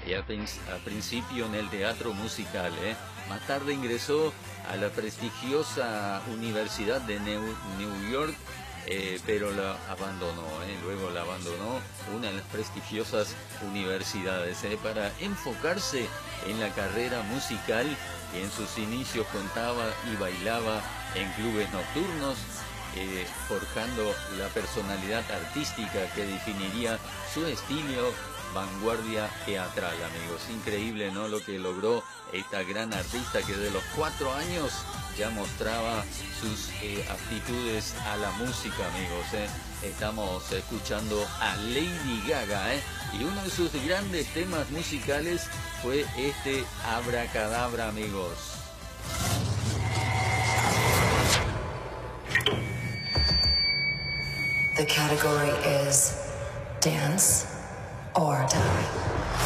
y al principio en el teatro musical. Más tarde ingresó a la prestigiosa Universidad de New York, pero la abandonó, luego la abandonó una de las prestigiosas universidades, para enfocarse en la carrera musical, y en sus inicios contaba y bailaba en clubes nocturnos, forjando la personalidad artística que definiría su estilo vanguardia teatral, amigos. Increíble, ¿no?, lo que logró esta gran artista, que de los 4 años ya mostraba sus aptitudes a la música, amigos. Estamos escuchando a Lady Gaga, y uno de sus grandes temas musicales fue este Abracadabra, amigos. The category is Dance or Die.